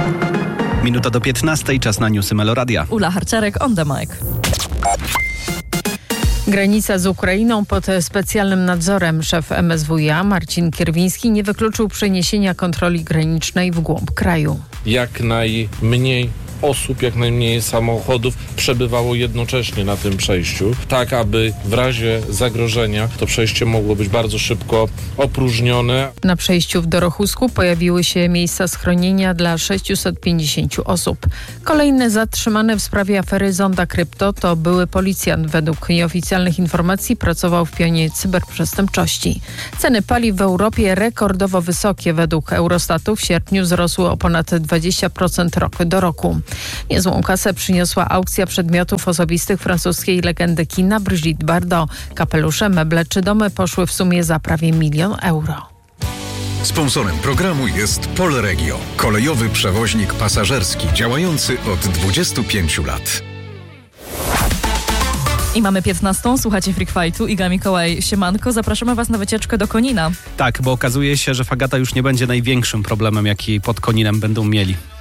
Minuta do 15, czas na newsy Meloradia. Ula Harczarek, on the mic. Granica z Ukrainą pod specjalnym nadzorem. Szef MSWiA Marcin Kierwiński nie wykluczył przeniesienia kontroli granicznej w głąb kraju. Jak najmniej osób, jak najmniej samochodów przebywało jednocześnie na tym przejściu, tak aby w razie zagrożenia to przejście mogło być bardzo szybko opróżnione. Na przejściu w Dorochusku pojawiły się miejsca schronienia dla 650 osób. Kolejny zatrzymany w sprawie afery Zonda Krypto to były policjant. Według nieoficjalnych informacji pracował w pionie cyberprzestępczości. Ceny paliw w Europie rekordowo wysokie. Według Eurostatu w sierpniu wzrosły o ponad 20% rok do roku. Niezłą kasę przyniosła aukcja przedmiotów osobistych francuskiej legendy kina Brigitte Bardot. Kapelusze, meble czy domy poszły w sumie za prawie 1 000 000 euro. Sponsorem programu jest Polregio, kolejowy przewoźnik pasażerski działający od 25 lat. I mamy 15. Słuchacie Freak Fightu. Iga Mikołaj, siemanko. Zapraszamy Was na wycieczkę do Konina. Tak, bo okazuje się, że fagata już nie będzie największym problemem, jaki pod Koninem będą mieli.